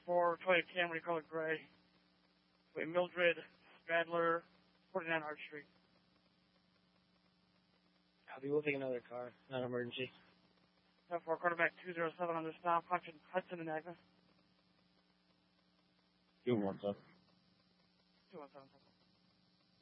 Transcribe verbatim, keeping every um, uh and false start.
four, Toyota Camry, color gray. Wait, Mildred Stradler, forty-nine Arch Street. Copy. We'll take another car. Not an emergency. ten four, quarterback two zero seven under stop, Hudson, Hudson and Agnes. Two one seven. two one seven.